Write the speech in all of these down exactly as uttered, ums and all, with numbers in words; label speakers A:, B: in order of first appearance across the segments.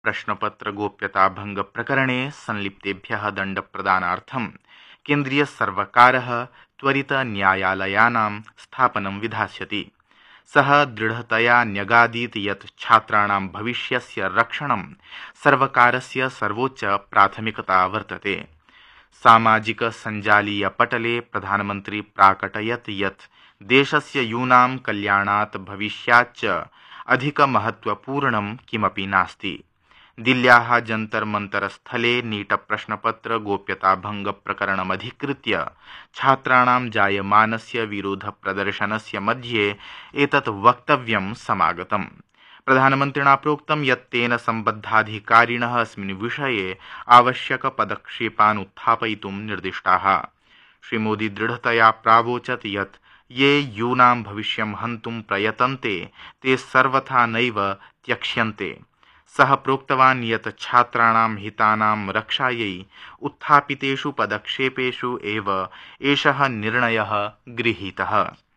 A: प्रश्नपत्र गोप्यता भंग प्रकरणे संलिप्तेभ्यः दण्डप्रदानार्थं केन्द्रीय सर्वकारः त्वरित न्यायालयानां स्थापनं विधास्यति। सः दृढतया न्यगादीत् यत् छात्राणां भविष्यस्य रक्षणं सर्वकारस्य सर्वोच्च प्राथमिकता वर्तते। सामाजिक सञ्जालीय पटले प्रधानमन्त्री प्राकटयत् यत् देशस्य यूनां कल्याणात् भविष्याच्च अधिकमहत्वपूर्णं किमपि नास्ति। दिल्ल्याः जन्तर मंतर स्थले नीट प्रश्नपत्र गोप्यता भंग प्रकरणमधिकृत्य छात्राणां जायमानस्य विरोध प्रदर्शनस्य मध्ये एतत् वक्तव्यं समागतम्। प्रधानमन्त्रिणा प्रोक्तं यत् तेन सम्बद्धाधिकारिणः अस्मिन् विषये आवश्यक पदक्षेपान् उत्थापयितुं निर्दिष्टाः। श्रीमोदी दृढतया प्रावोचत् यत् ये यूनां भविष्यं हन्तुं प्रयतन्ते ते सर्वथा नैव त्यक्ष्यन्ते। सः प्रोक्तवान् यत् छात्राणां हितानां रक्षायै उत्थापितेषु पदक्षेपेषु एव एषः निर्णयः गृहीतः।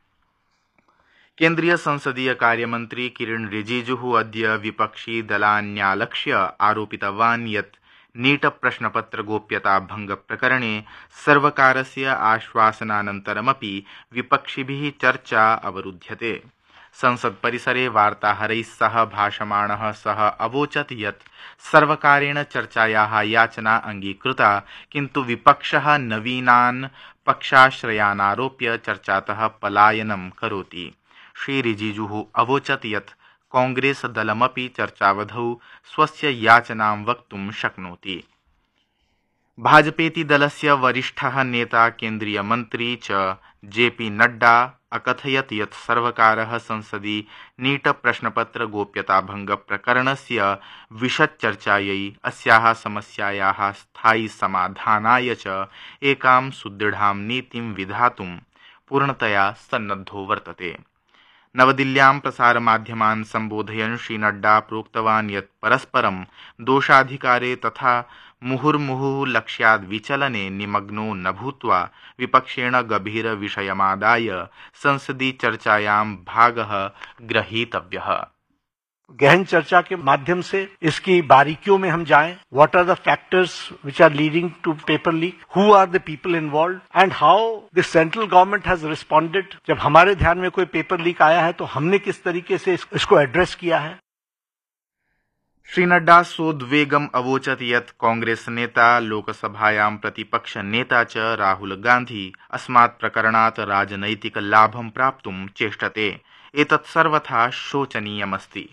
A: केन्द्रीय संसदीय कार्यमन्त्री किरेन रिजिजुः अद्य विपक्षी दलान्यालक्ष्य आरोपितवान् यत् नीट प्रश्नपत्र गोप्यता भंग प्रकरणे सर्वकारस्य आश्वासनानन्तरमपि विपक्षिभिः चर्चा अवरुध्यते। संसद परिसरे वार्ताहरैः सह भाषमाणः सः अवोचत् यत् सर्वकारेण चर्चायाः याचना अङ्गीकृता, किन्तु विपक्षः नवीनान् पक्षाश्रयान् आरोप्य चर्चातः पलायनं करोति। श्री रिजिजुः अवोचत् यत् कांग्रेस दलमपि चर्चावधौ स्वस्य याचनां वक्तुं शक्नोति। भाजपेति दलस्य वरिष्ठः नेता केन्द्रीय मन्त्री च जेपी नड्डा अकथयत् यत् सर्वकारः संसदि नीट प्रश्नपत्र गोप्यता भंग प्रकरणस्य विशदचर्चायै अस्याः समस्यायाः स्थायि समाधानाय च एकां सुदृढां नीतिं विधातुं पूर्णतया सन्नद्धो वर्तते। नवदिल्ल्यां प्रसारमाध्यमान् सम्बोधयन् श्री नड्डा प्रोक्तवान् यत् परस्परं दोषाधिकारे तथा मुहुर्मुहुः लक्ष्याद् विचलने निमग्नो न भूत्वा विपक्षेण गभीर विषयमादाय संसदीय चर्चायां भागः ग्रहीतव्यः।
B: गहन चर्चा के माध्यम से इसकी बारीकियों में हम जाएं, what R the factors which are leading two paper leak, हु आर the people involve and how the central government has responded. जब हमारे ध्यान में कोई पेपर लीक आया है तो हमने किस तरीके से इसको एड्रेस किया है।
A: श्री नड्डा सोद्वेगम् अवोचत् यत् कांग्रेस नेता लोकसभायां प्रतिपक्ष नेता च राहुल गांधी अस्मात् प्रकरणात् राजनैतिक लाभं प्राप्तुं चेष्टते। एतत् सर्वथा शोचनीयमस्ति।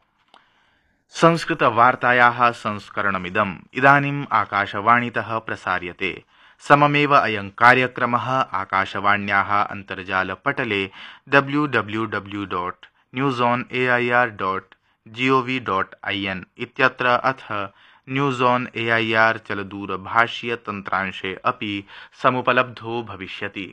A: संस्कृतवार्तायाः संस्करणमिदम् इदानीम् आकाशवाणीतः प्रसार्यते। सममेव अयं कार्यक्रमः आकाशवाण्याः अन्तर्जालपटले W W W dot news on A I R dot gov dot I N इत्यत्र अथ news on A I R चलदूरभाषीय तन्त्रांशे अपि समुपलब्धो भविष्यति।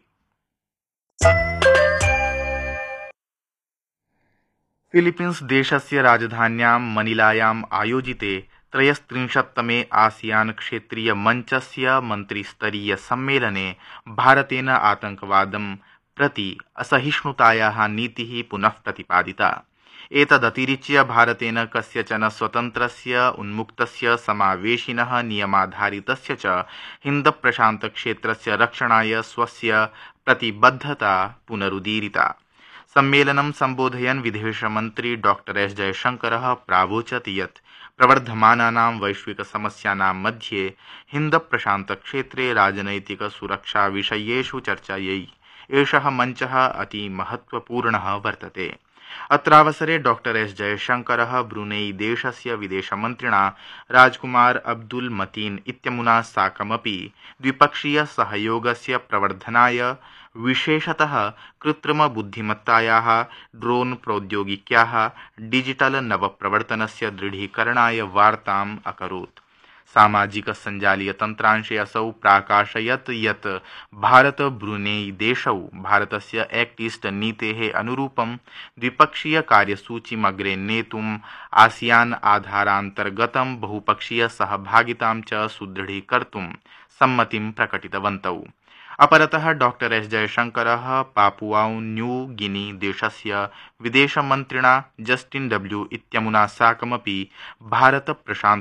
A: फिलीपीन्स् देशस्य राजधान्यां मनिलायाम् आयोजिते त्रयस्त्रिंशत्तमे आसियान क्षेत्रीय मञ्चस्य मन्त्रिस्तरीय सम्मेलने भारतेन आतंकवादं प्रति असहिष्णुतायाः नीतिः पुनः प्रतिपादिता। एतदतिरिच्य भारतेन कस्यचन स्वतन्त्रस्य उन्मुक्तस्य समावेशिनः नियमाधारितस्य च हिन्द प्रशान्त क्षेत्रस्य रक्षणाय स्वस्य प्रतिबद्धता पुनरुदीरिता। सम्मेलनं सम्बोधयन् विदेशमन्त्री डॉक्टर एस जयशंकरः प्रावोचत् यत् प्रवर्धमानानां वैश्विक समस्यानां मध्ये हिन्द प्रशान्त क्षेत्रे राजनैतिक सुरक्षा विषयेषु चर्चायै एषः मञ्चः अति महत्वपूर्णः वर्तते। अत्रावसरे डॉक्टर एस जयशंकरः ब्रुनेई देशस्य विदेशमन्त्रिणा राजकुमार अब्दुल मतीन इत्यमुना साकमपि द्विपक्षीय सहयोगस्य प्रवर्धनाय विशेषतः कृत्रिम बुद्धिमत्तायाः, ड्रोन प्रौद्योगिक्याः, डिजिटल नवप्रवर्तनस्य दृढीकरणाय वार्ताम् अकरोत्। सामाजिक सञ्जालीय तन्त्रांशे असौ प्राकाशयत् यत् भारत ब्रुनेई देशौ भारतस्य एक्ट ईस्ट नीतेः अनुरूपं द्विपक्षीय कार्यसूचीम् अग्रे नेतुम् आसियान आधारान्तर्गतं बहुपक्षीय सहभागितां च सुदृढीकर्तुं सम्मतिं प्रकटितवन्तौ। अपरतः डॉक्टर एस जयशंकरः पापुआउ न्यू गिनी देशस्य विदेशमन्त्रिणा जस्टिन डब्ल्यू इत्यमुना साकमपि भारत प्रशान्त